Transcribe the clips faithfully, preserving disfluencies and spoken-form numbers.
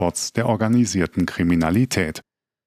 Hotspots der organisierten Kriminalität.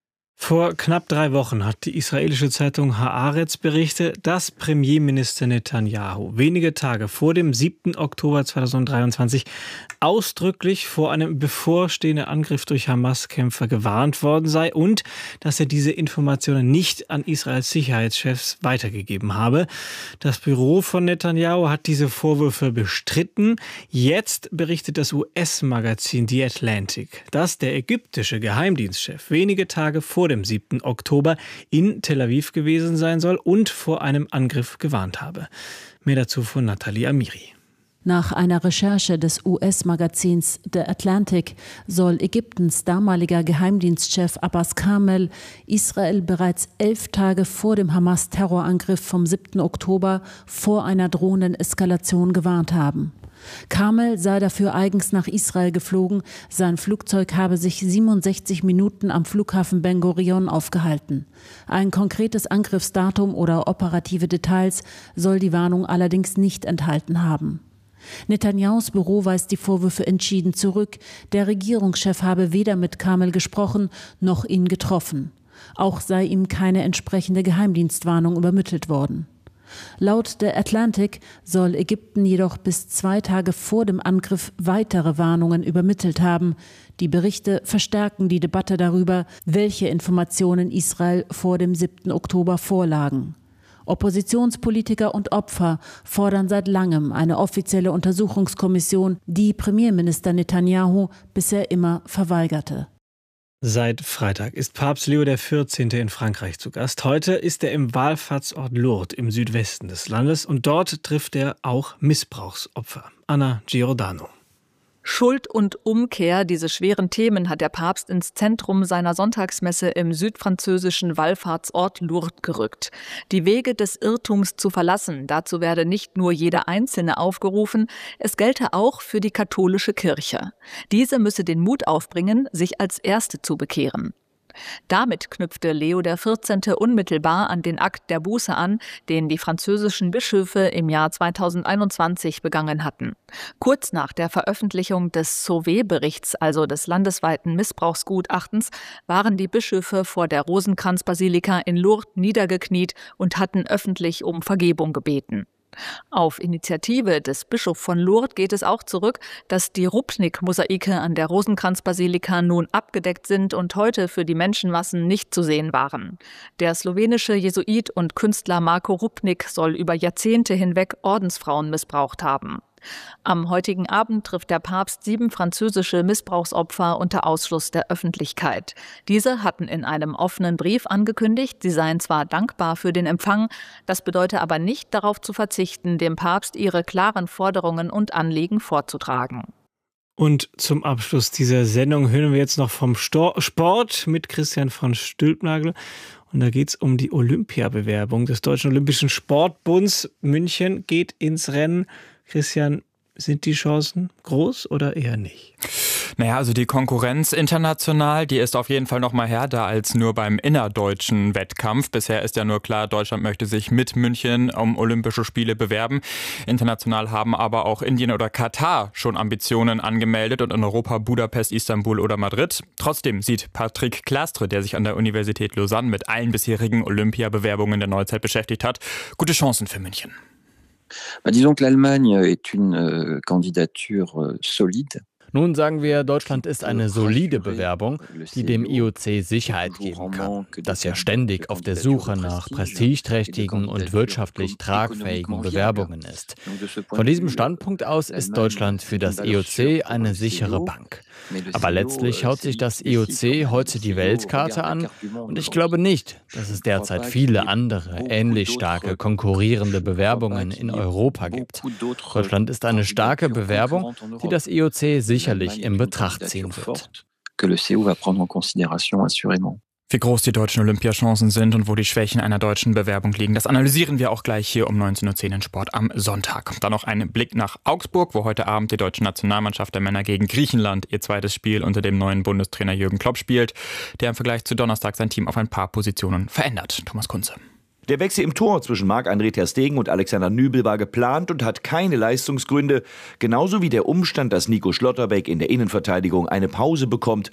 Vor knapp drei Wochen hat die israelische Zeitung Haaretz berichtet, dass Premierminister Netanyahu wenige Tage vor dem siebten Oktober zweitausenddreiundzwanzig ausdrücklich vor einem bevorstehenden Angriff durch Hamas-Kämpfer gewarnt worden sei und dass er diese Informationen nicht an Israels Sicherheitschefs weitergegeben habe. Das Büro von Netanyahu hat diese Vorwürfe bestritten. Jetzt berichtet das U S-Magazin The Atlantic, dass der ägyptische Geheimdienstchef wenige Tage vor dem siebten Oktober in Tel Aviv gewesen sein soll und vor einem Angriff gewarnt habe. Mehr dazu von Nathalie Amiri. Nach einer Recherche des U S-Magazins The Atlantic soll Ägyptens damaliger Geheimdienstchef Abbas Kamel Israel bereits elf Tage vor dem Hamas-Terrorangriff vom siebten Oktober vor einer drohenden Eskalation gewarnt haben. Kamel sei dafür eigens nach Israel geflogen. Sein Flugzeug habe sich siebenundsechzig Minuten am Flughafen Ben Gurion aufgehalten. Ein konkretes Angriffsdatum oder operative Details soll die Warnung allerdings nicht enthalten haben. Netanyahus Büro weist die Vorwürfe entschieden zurück. Der Regierungschef habe weder mit Kamel gesprochen noch ihn getroffen. Auch sei ihm keine entsprechende Geheimdienstwarnung übermittelt worden. Laut The Atlantic soll Ägypten jedoch bis zwei Tage vor dem Angriff weitere Warnungen übermittelt haben. Die Berichte verstärken die Debatte darüber, welche Informationen Israel vor dem siebten Oktober vorlagen. Oppositionspolitiker und Opfer fordern seit langem eine offizielle Untersuchungskommission, die Premierminister Netanyahu bisher immer verweigerte. Seit Freitag ist Papst Leo der vierzehnte in Frankreich zu Gast. Heute ist er im Wallfahrtsort Lourdes im Südwesten des Landes und dort trifft er auch Missbrauchsopfer. Anna Giordano. Schuld und Umkehr, diese schweren Themen hat der Papst ins Zentrum seiner Sonntagsmesse im südfranzösischen Wallfahrtsort Lourdes gerückt. Die Wege des Irrtums zu verlassen, dazu werde nicht nur jeder Einzelne aufgerufen, es gelte auch für die katholische Kirche. Diese müsse den Mut aufbringen, sich als Erste zu bekehren. Damit knüpfte Leo der vierzehnte unmittelbar an den Akt der Buße an, den die französischen Bischöfe im Jahr zweitausendeinundzwanzig begangen hatten. Kurz nach der Veröffentlichung des Sauvé-Berichts, also des landesweiten Missbrauchsgutachtens, waren die Bischöfe vor der Rosenkranzbasilika in Lourdes niedergekniet und hatten öffentlich um Vergebung gebeten. Auf Initiative des Bischofs von Lourdes geht es auch zurück, dass die Rupnik-Mosaike an der Rosenkranzbasilika nun abgedeckt sind und heute für die Menschenmassen nicht zu sehen waren. Der slowenische Jesuit und Künstler Marko Rupnik soll über Jahrzehnte hinweg Ordensfrauen missbraucht haben. Am heutigen Abend trifft der Papst sieben französische Missbrauchsopfer unter Ausschluss der Öffentlichkeit. Diese hatten in einem offenen Brief angekündigt, sie seien zwar dankbar für den Empfang, das bedeute aber nicht darauf zu verzichten, dem Papst ihre klaren Forderungen und Anliegen vorzutragen. Und zum Abschluss dieser Sendung hören wir jetzt noch vom Stor- Sport mit Christian von Stülpnagel. Und da geht es um die Olympiabewerbung des Deutschen Olympischen Sportbunds. München geht ins Rennen. Christian, sind die Chancen groß oder eher nicht? Naja, also die Konkurrenz international, die ist auf jeden Fall noch mal härter als nur beim innerdeutschen Wettkampf. Bisher ist ja nur klar, Deutschland möchte sich mit München um Olympische Spiele bewerben. International haben aber auch Indien oder Katar schon Ambitionen angemeldet und in Europa Budapest, Istanbul oder Madrid. Trotzdem sieht Patrick Clastres, der sich an der Universität Lausanne mit allen bisherigen Olympiabewerbungen der Neuzeit beschäftigt hat, gute Chancen für München. Disons que l'Allemagne est une euh, candidature euh, solide. Nun sagen wir, Deutschland ist eine solide Bewerbung, die dem I O C Sicherheit geben kann, das ja ständig auf der Suche nach prestigeträchtigen und wirtschaftlich tragfähigen Bewerbungen ist. Von diesem Standpunkt aus ist Deutschland für das I O C eine sichere Bank. Aber letztlich schaut sich das I O C heute die Weltkarte an und ich glaube nicht, dass es derzeit viele andere, ähnlich starke, konkurrierende Bewerbungen in Europa gibt. Deutschland ist eine starke Bewerbung, die das I O C sicherlich in Betracht ziehen wird. Wie groß die deutschen Olympiachancen sind und wo die Schwächen einer deutschen Bewerbung liegen, das analysieren wir auch gleich hier um neunzehn Uhr zehn in Sport am Sonntag. Dann noch ein Blick nach Augsburg, wo heute Abend die deutsche Nationalmannschaft der Männer gegen Griechenland ihr zweites Spiel unter dem neuen Bundestrainer Jürgen Klopp spielt, der im Vergleich zu Donnerstag sein Team auf ein paar Positionen verändert. Thomas Kunze. Der Wechsel im Tor zwischen Marc-André ter Stegen und Alexander Nübel war geplant und hat keine Leistungsgründe. Genauso wie der Umstand, dass Nico Schlotterbeck in der Innenverteidigung eine Pause bekommt